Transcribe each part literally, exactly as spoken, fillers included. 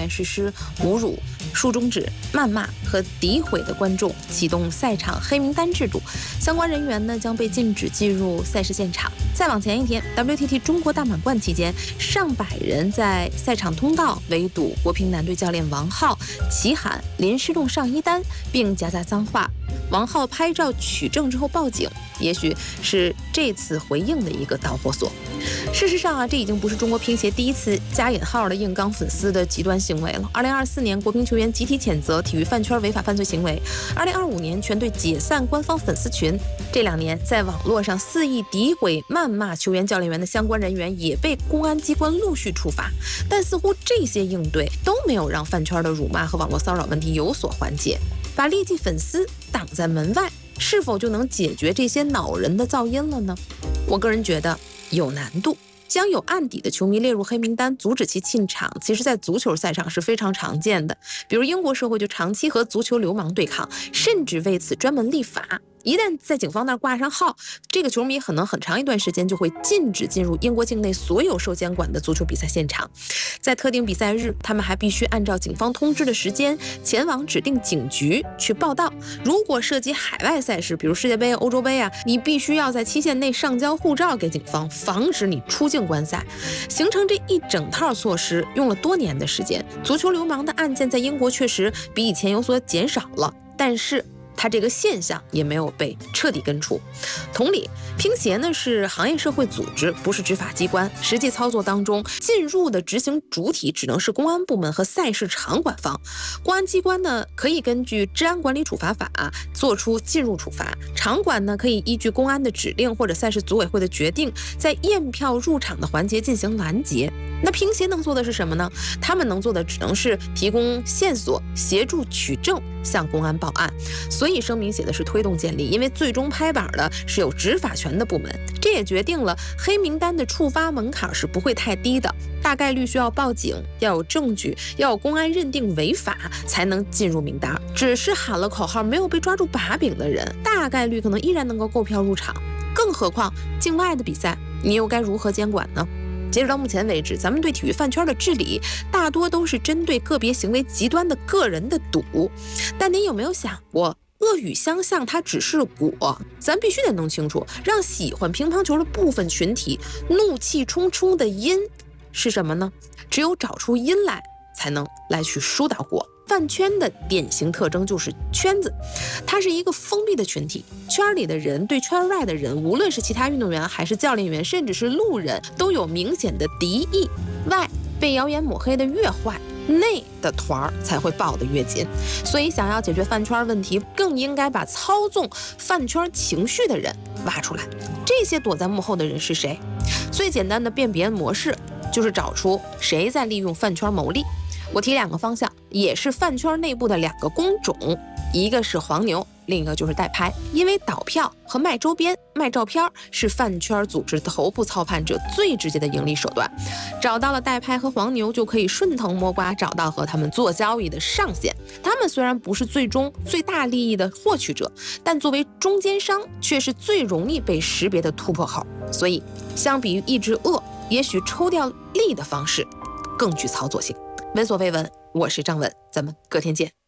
面实施侮辱、竖中指、谩骂和诋毁的观众，启动赛场黑名单制度，相关人员呢将被禁止进入赛事现场。再往前一天 ，W T T 中国大满贯期间，上百人在赛场通道围堵国乒男队教练王浩，齐喊淋湿冻上衣单，并夹杂脏话。王浩拍照取证之后报警，也许是这次回应的一个导火索。事实上啊，这已经不是中国乒协第一次加引号的硬刚粉丝的极端行为了。二零二四年，国乒球员集体谴责体育饭圈违法犯罪行为；二零二五年，全队解散官方粉丝群。这两年，在网络上肆意诋毁、谩骂球员、教练员的相关人员也被公安机关陆续处罚。但似乎这些应对都没有让饭圈的辱骂和网络骚扰问题有所缓解。把劣迹粉丝挡在门外，是否就能解决这些恼人的噪音了呢？我个人觉得有难度。将有案底的球迷列入黑名单，阻止其进场，其实在足球赛场是非常常见的。比如英国社会就长期和足球流氓对抗，甚至为此专门立法。一旦在警方那儿挂上号，这个球迷可能很长一段时间就会禁止进入英国境内所有受监管的足球比赛现场。在特定比赛日，他们还必须按照警方通知的时间前往指定警局去报到。如果涉及海外赛事，比如世界杯、欧洲杯啊，你必须要在期限内上交护照给警方，防止你出境观赛。形成这一整套措施用了多年的时间，足球流氓的案件在英国确实比以前有所减少了，但是它这个现象也没有被彻底根除。同理，乒协呢是行业社会组织，不是执法机关，实际操作当中进入的执行主体只能是公安部门和赛事场管方。公安机关呢可以根据治安管理处罚法做出进入处罚，场管呢可以依据公安的指令或者赛事组委会的决定，在验票入场的环节进行拦截。那乒协能做的是什么呢？他们能做的只能是提供线索，协助取证，向公安报案。所以声明写的是推动建立，因为最终拍板的是有执法权的部门。这也决定了黑名单的触发门槛是不会太低的，大概率需要报警，要有证据，要有公安认定违法才能进入名单。只是喊了口号没有被抓住把柄的人，大概率可能依然能够购票入场。更何况境外的比赛，你又该如何监管呢？截止到目前为止，咱们对体育饭圈的治理大多都是针对个别行为极端的个人的赌。但您有没有想过，恶语相向它只是果，咱必须得弄清楚，让喜欢乒乓球的部分群体怒气冲冲的因是什么呢？只有找出因来，才能来去疏导果。饭圈的典型特征就是圈子，它是一个封闭的群体，圈里的人对圈外的人，无论是其他运动员还是教练员，甚至是路人，都有明显的敌意。外被谣言抹黑的越坏，内的团儿才会抱得越紧。所以想要解决饭圈问题，更应该把操纵饭圈情绪的人挖出来。这些躲在幕后的人是谁？最简单的辨别模式就是找出谁在利用饭圈牟利。我提两个方向，也是饭圈内部的两个工种，一个是黄牛，另一个就是代拍。因为倒票和卖周边、卖照片是饭圈组织头部操盘者最直接的盈利手段。找到了代拍和黄牛，就可以顺藤摸瓜找到和他们做交易的上线。他们虽然不是最终最大利益的获取者，但作为中间商却是最容易被识别的突破口。所以相比于抑制恶，也许抽掉利的方式更具操作性。闻所未闻，我是张文，咱们隔天见。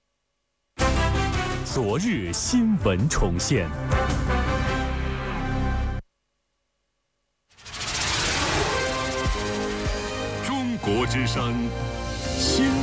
昨日新闻重现。中国之声，新